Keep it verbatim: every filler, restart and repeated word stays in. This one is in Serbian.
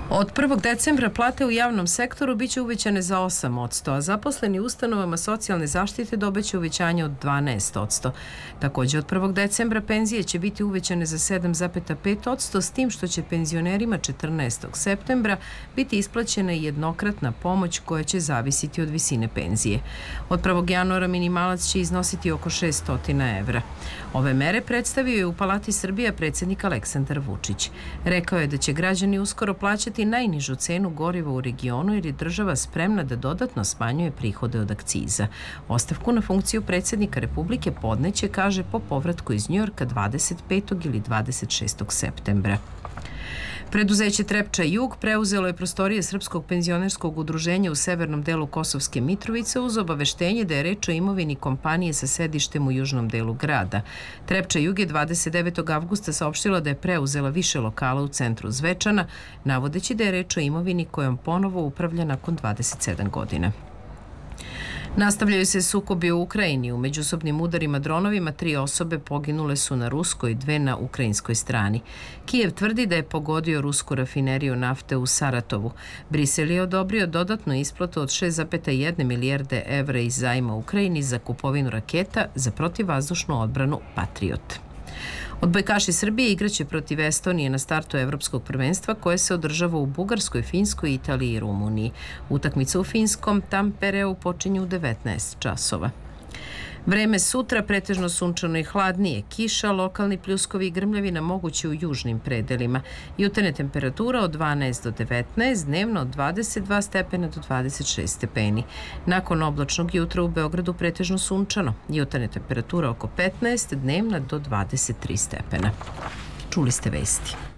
Od prvog decembra plate u javnom sektoru biće uvećane za osam posto, a zaposleni u ustanovama socijalne zaštite dobiće uvećanje od dvanaest posto. Također od prvog decembra penzije će biti uvećane za sedam zarez pet posto, s tim što će penzionerima četrnaestog septembra biti isplaćena jednokratna pomoć koja će zavisiti od visine penzije. Od prvog januara minimalac će iznositi oko šeststo evra. Ove mere predstavio je u Palati Srbija predsjednik Aleksandar Vučić. Rekao je da će građani uskoro plaćati najnižu cenu goriva u regionu jer je država spremna da dodatno smanjuje prihode od akciza. Ostavku na funkciju predsjednika Republike podneće, kaže, po povratku iz Njujorka dvadeset petog ili dvadeset šestog septembra. Preduzeće Trepča Jug preuzelo je prostorije Srpskog penzionerskog udruženja u severnom delu Kosovske Mitrovice uz obaveštenje da je reč o imovini kompanije sa sedištem u južnom delu grada. Trepča Jug je dvadeset devetog avgusta saopštila da je preuzela više lokala u centru Zvečana, navodeći da je reč o imovini kojom ponovo upravlja nakon dvadeset sedam godina. Nastavljaju se sukobi u Ukrajini. U međusobnim udarima dronovima tri osobe poginule su na ruskoj, dve na ukrajinskoj strani. Kijev tvrdi da je pogodio rusku rafineriju nafte u Saratovu. Brisel je odobrio dodatnu isplatu od šest zarez jedna milijarde evra iz zajma Ukrajini za kupovinu raketa za protivvazdušnu odbranu Patriot. Odbojkaši Srbije igraće protiv Estonije na startu Evropskog prvenstva koje se održava u Bugarskoj, Finskoj, Italiji i Rumuniji. Utakmica u finskom Tampereu počinje u devetnaest časova. Vreme sutra pretežno sunčano i hladnije, kiša, lokalni pljuskovi i grmljavina mogući u južnim predelima. Jutarnja temperatura od dvanaest do devetnaest, dnevno od dvadeset dva stepena do dvadeset šest stepeni. Nakon oblačnog jutra u Beogradu pretežno sunčano, jutarnja temperatura oko petnaest, dnevna do dvadeset tri stepena. Čuli ste vesti.